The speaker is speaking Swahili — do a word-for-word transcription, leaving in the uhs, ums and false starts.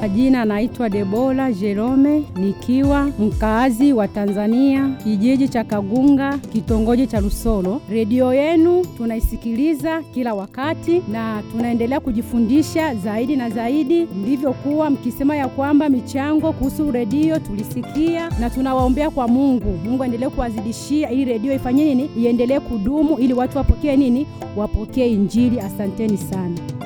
Kwa jina naitwa Debora Jerome, nikiwa mkaazi wa Tanzania, kijiji cha Kagunga, kitongoji cha Lusolo. Redio yenu tunaisikiliza kila wakati na tunaendelea kujifundisha zaidi na zaidi. Mlivyokuwa mkisema ya kwamba michango kuhusu redio tulisikia, na tunawaombea kwa Mungu. Mungu aendelee kuwazidishia ili redio ifanye nini? Iendelee kudumu ili watu wapokee nini? Wapokee Injili. Asanteni sana.